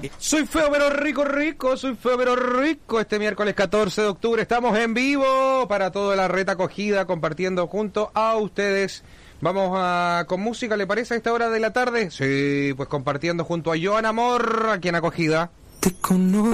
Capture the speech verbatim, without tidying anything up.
Soy feo pero rico, rico, soy feo pero rico. Este miércoles catorce de octubre estamos en vivo para toda la red acogida, compartiendo junto a ustedes. Vamos a con música, ¿le parece a esta hora de la tarde? Sí, pues compartiendo junto a Joan Amor, aquí en acogida. Te conozco.